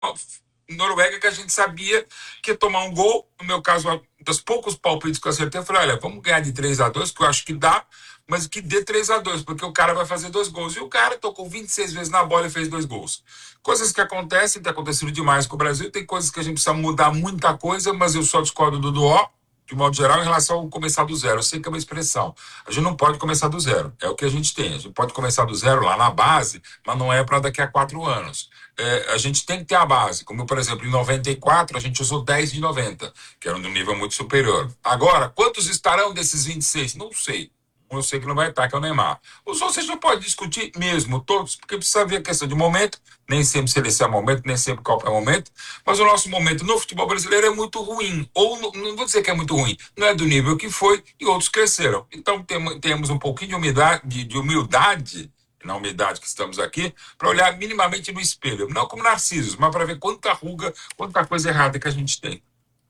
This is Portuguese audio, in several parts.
Noruega que a gente sabia que ia tomar um gol. No meu caso, dos poucos palpites que eu acertei, eu falei, olha, vamos ganhar de 3-2, que eu acho que dá, mas que dê 3-2, porque o cara vai fazer 2 gols. E o cara tocou 26 vezes na bola e fez 2 gols. Coisas que acontecem, tem acontecido demais com o Brasil, tem coisas que a gente precisa mudar muita coisa, mas eu só discordo do Duó, de modo geral, em relação ao começar do zero. Eu sei que é uma expressão. A gente não pode começar do zero. É o que a gente tem. A gente pode começar do zero lá na base, mas não é para daqui a 4 anos. A gente tem que ter a base. Como, por exemplo, em 94, a gente usou 10 de 90, que era um nível muito superior. Agora, quantos estarão desses 26? Não sei. Eu sei que não vai estar, que é o Neymar. Os outros a gente não pode discutir mesmo, todos, porque precisa ver a questão de momento, nem sempre seleção é momento, nem sempre Copa é momento, mas o nosso momento no futebol brasileiro é muito ruim, ou não vou dizer que é muito ruim, não é do nível que foi, e outros cresceram. Então temos um pouquinho de humildade na umidade que estamos aqui, para olhar minimamente no espelho, não como narcisos, mas para ver quanta ruga, quanta coisa errada que a gente tem.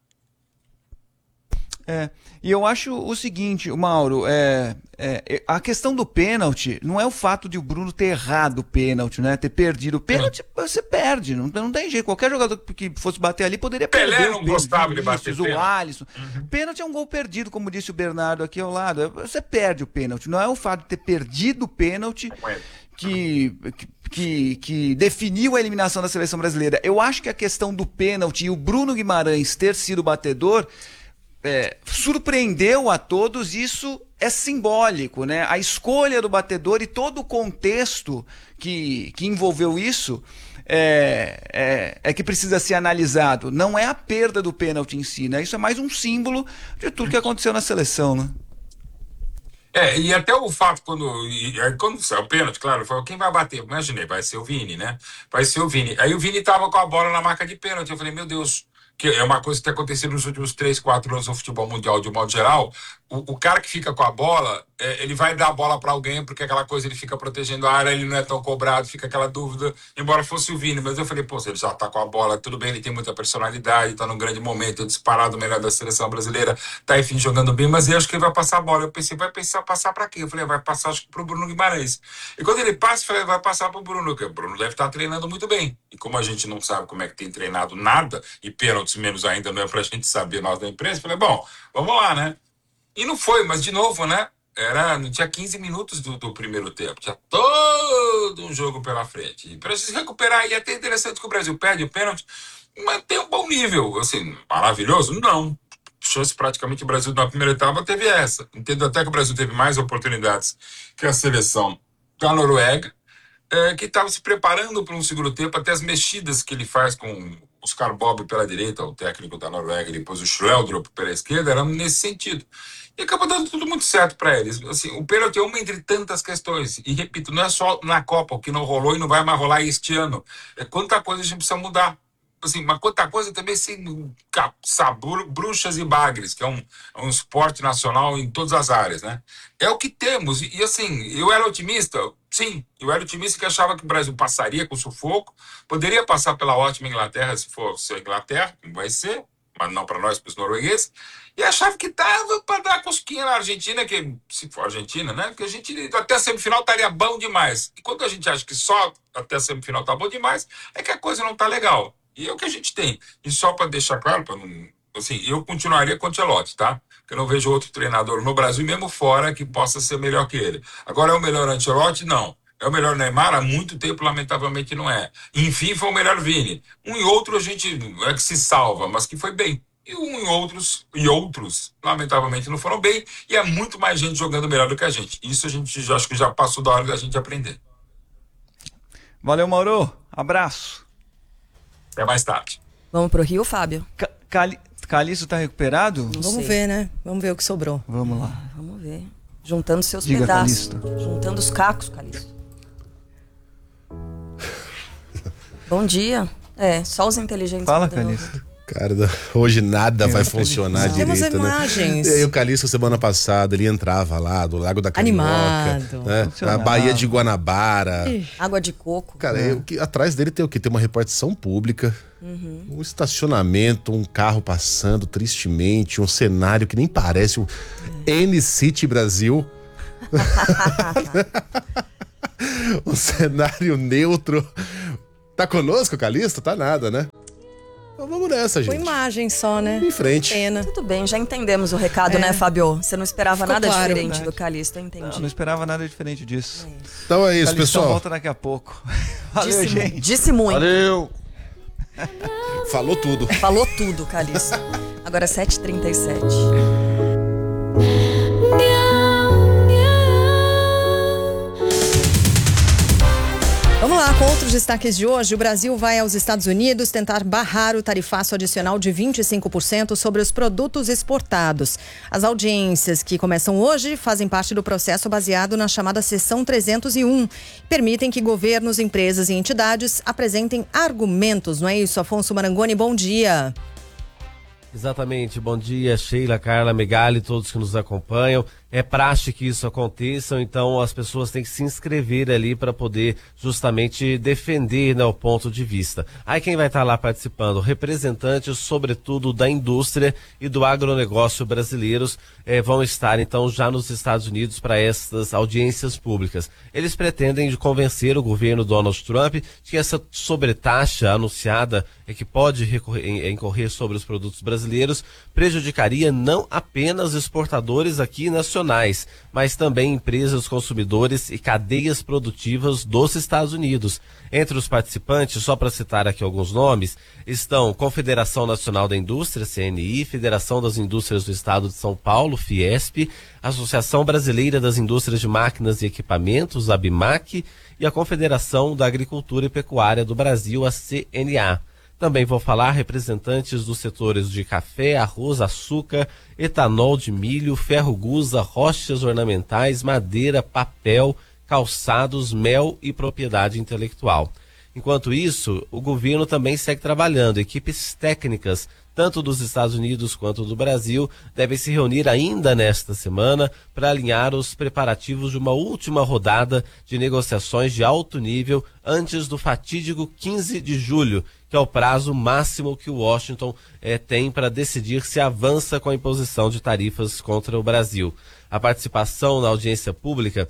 E eu acho o seguinte, o Mauro, a questão do pênalti não é o fato de o Bruno ter errado o pênalti, né? Ter perdido o pênalti, você perde, não tem jeito. Qualquer jogador que fosse bater ali poderia Pelé perder. não gostava de bater O pênalti. Alisson. Pênalti é um gol perdido, como disse o Bernardo aqui ao lado. Você perde o pênalti. Não é o fato de ter perdido o pênalti que definiu a eliminação da seleção brasileira. Eu acho que a questão do pênalti e o Bruno Guimarães ter sido batedor surpreendeu a todos. Isso é simbólico, né? A escolha do batedor e todo o contexto que envolveu isso é que precisa ser analisado. Não é a perda do pênalti em si, né? Isso é mais um símbolo de tudo que aconteceu na seleção, né? E até o fato, quando saiu o pênalti, claro, foi quem vai bater? Imaginei, vai ser o Vini, né? Vai ser o Vini. Aí o Vini tava com a bola na marca de pênalti. Eu falei, meu Deus, que é uma coisa que tem acontecido nos últimos 3, 4 anos no futebol mundial, de um modo geral. O cara que fica com a bola, ele vai dar a bola para alguém, porque aquela coisa ele fica protegendo a área, ele não é tão cobrado, fica aquela dúvida, embora fosse o Vini. Mas eu falei, pô, se ele já tá com a bola, tudo bem, ele tem muita personalidade, tá num grande momento, disparado o melhor da seleção brasileira, tá, enfim, jogando bem, mas eu acho que ele vai passar a bola. Eu pensei, passar para quê? Eu falei, vai passar, acho que pro Bruno Guimarães. E quando ele passa, eu falei, vai passar pro Bruno, porque o Bruno deve estar treinando muito bem. E como a gente não sabe como é que tem treinado nada, e pênaltis menos ainda não é pra gente saber, nós da imprensa, eu falei, bom, vamos lá, né? E não foi, mas de novo, né? Não tinha 15 minutos do primeiro tempo, tinha todo um jogo pela frente. E para se recuperar, e é até interessante que o Brasil perde o pênalti, mantém um bom nível. Assim, maravilhoso? Não. Chance praticamente o Brasil na primeira etapa teve essa. Entendo até que o Brasil teve mais oportunidades que a seleção da Noruega, que estava se preparando para um segundo tempo, até as mexidas que ele faz com o Oscar Bob pela direita, o técnico da Noruega, e depois o Schleldrup pela esquerda, eram nesse sentido. E acabou dando tudo muito certo para eles. Assim, o pênalti é uma entre tantas questões. E repito, não é só na Copa, o que não rolou e não vai mais rolar este ano. É quanta coisa a gente precisa mudar. Assim, mas quanta coisa também sem caçar bruxas e bagres, que é um esporte nacional em todas as áreas, né? É o que temos. E assim, eu era otimista, sim, eu era otimista que achava que o Brasil passaria com sufoco, poderia passar pela ótima Inglaterra, se fosse a Inglaterra, como vai ser, mas não para nós, para os noruegueses, e achava que dava para dar cosquinha na Argentina, que se for Argentina, né? Que a gente até a semifinal estaria bom demais. E quando a gente acha que só até a semifinal tá bom demais, é que a coisa não tá legal. E é o que a gente tem. E só para deixar claro, para não, assim, eu continuaria com o Ancelotti, tá? Porque eu não vejo outro treinador no Brasil, mesmo fora, que possa ser melhor que ele. Agora, é o melhor Ancelotti? Não. É o melhor Neymar? Há muito tempo, lamentavelmente, não é. Enfim, foi o melhor Vini. Um e outro a gente é que se salva, mas que foi bem. E outros, lamentavelmente, não foram bem. E é muito mais gente jogando melhor do que a gente. Isso a gente acho que já passou da hora da gente aprender. Valeu, Mauro. Abraço. Até mais tarde. Vamos pro Rio, Fábio? Calixto tá recuperado? Vamos ver, né? Vamos ver o que sobrou. Vamos lá. Vamos ver. Juntando seus Diga, pedaços. Calixto. Juntando os cacos, Calixto. Bom dia. Só os inteligentes. Fala, Calixto. Cara, hoje nada vai funcionar direito, temos imagens. Né? E aí o Calixto, semana passada, ele entrava lá do Lago da Carioca, animado, né? A Baía de Guanabara. Água de coco. Cara, atrás dele tem o quê? Tem uma repartição pública, um estacionamento, um carro passando tristemente, um cenário que nem parece o N-City Brasil. Um cenário neutro. Tá conosco, Calixto? Tá nada, né? Então vamos nessa, gente. Com imagem só, né? Em frente. Pena. Tudo bem, já entendemos o recado, né, Fábio? Você não esperava Ficou nada claro, diferente verdade. do Calixto, eu entendi. Não esperava nada diferente disso. Então é isso, Calixtão pessoal. volta daqui a pouco. Valeu, gente. Disse muito. Valeu. Falou tudo. Falou tudo, Calixto. Agora 7h37. Vamos lá, com outros destaques de hoje. O Brasil vai aos Estados Unidos tentar barrar o tarifaço adicional de 25% sobre os produtos exportados. As audiências que começam hoje fazem parte do processo baseado na chamada Seção 301. Permitem que governos, empresas e entidades apresentem argumentos, não é isso? Afonso Marangoni, bom dia. Exatamente, bom dia Sheila, Carla, Megali, todos que nos acompanham. É praxe que isso aconteça, então as pessoas têm que se inscrever ali para poder justamente defender, né, o ponto de vista. Aí quem vai estar lá participando? Representantes, sobretudo, da indústria e do agronegócio brasileiros vão estar então já nos Estados Unidos para essas audiências públicas. Eles pretendem convencer o governo Donald Trump que essa sobretaxa anunciada que pode incorrer sobre os produtos brasileiros prejudicaria não apenas exportadores aqui nacionais, mas também empresas, consumidores e cadeias produtivas dos Estados Unidos. Entre os participantes, só para citar aqui alguns nomes, estão Confederação Nacional da Indústria, CNI, Federação das Indústrias do Estado de São Paulo, Fiesp, Associação Brasileira das Indústrias de Máquinas e Equipamentos, ABMAC, e a Confederação da Agricultura e Pecuária do Brasil, a CNA. Também vou falar representantes dos setores de café, arroz, açúcar, etanol de milho, ferro-gusa, rochas ornamentais, madeira, papel, calçados, mel e propriedade intelectual. Enquanto isso, o governo também segue trabalhando. Equipes técnicas, tanto dos Estados Unidos quanto do Brasil, devem se reunir ainda nesta semana para alinhar os preparativos de uma última rodada de negociações de alto nível antes do fatídico 15 de julho, que é o prazo máximo que o Washington tem para decidir se avança com a imposição de tarifas contra o Brasil. A participação na audiência pública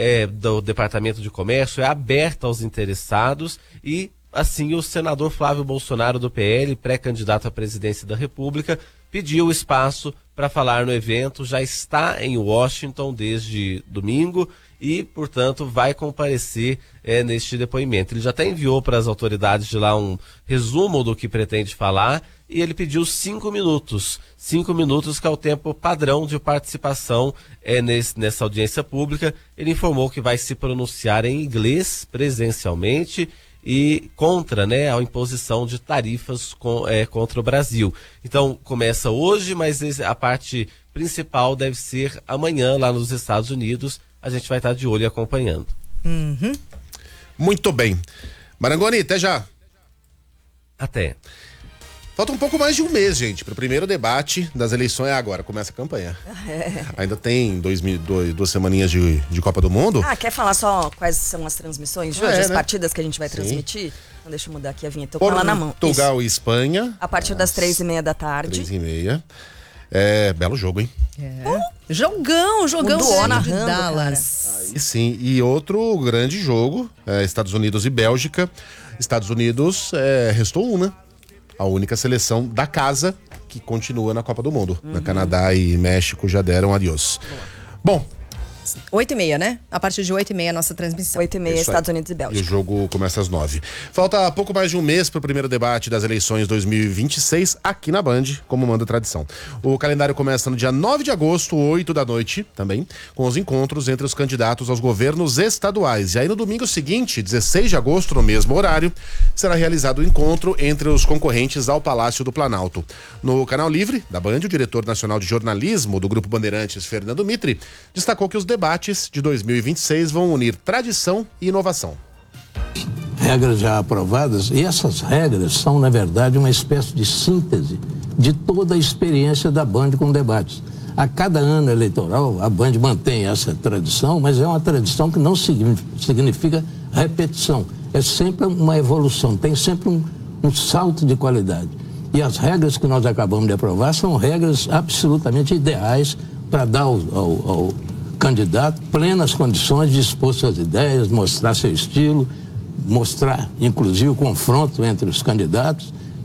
do Departamento de Comércio é aberta aos interessados e, assim, o senador Flávio Bolsonaro, do PL, pré-candidato à presidência da República, pediu espaço para falar no evento, já está em Washington desde domingo e, portanto, vai comparecer neste depoimento. Ele já até enviou para as autoridades de lá um resumo do que pretende falar e ele pediu 5 minutos. 5 minutos, que é o tempo padrão de participação nessa audiência pública. Ele informou que vai se pronunciar em inglês presencialmente e contra, né, a imposição de tarifas contra o Brasil. Então, começa hoje, mas a parte principal deve ser amanhã lá nos Estados Unidos. A gente vai estar de olho e acompanhando. Uhum. Muito bem. Marangoni, até já. Até. Falta um pouco mais de um mês, gente, para o primeiro debate das eleições. Agora começa a campanha. Ainda tem 2 semaninhas de Copa do Mundo. Quer falar só quais são as transmissões de hoje, as partidas que a gente vai transmitir? Então deixa eu mudar aqui a vinheta, tô com ela na mão. Portugal e Espanha. A partir das 3h30 da tarde. 3h30. Belo jogo, hein? Jogão Duona de narrando, Dallas. E sim, e outro grande jogo, Estados Unidos e Bélgica. Estados Unidos restou um, né? A única seleção da casa que continua na Copa do Mundo. Na Canadá e México já deram adiós. Bom, 8h30, né? A partir de 8h30 a nossa transmissão. 8h30, Estados Unidos e e o Bélgica. jogo começa às 9h. Falta pouco mais de um mês para o primeiro debate das eleições 2026 aqui na Band, como manda a tradição. O calendário começa no dia 9 de agosto, 8 da noite, também, com os encontros entre os candidatos aos governos estaduais. E aí no domingo seguinte, 16 de agosto, no mesmo horário, será realizado o encontro entre os concorrentes ao Palácio do Planalto. No Canal Livre da Band, o diretor nacional de jornalismo do Grupo Bandeirantes, Fernando Mitre, destacou que os debates de 2026 vão unir tradição e inovação. Regras já aprovadas, e essas regras são, na verdade, uma espécie de síntese de toda a experiência da Band com debates. A cada ano eleitoral, a Band mantém essa tradição, mas é uma tradição que não significa repetição. É sempre uma evolução, tem sempre um salto de qualidade. E as regras que nós acabamos de aprovar são regras absolutamente ideais para dar ao candidato plenas condições de expor suas ideias, mostrar seu estilo, mostrar, inclusive, o confronto entre os candidatos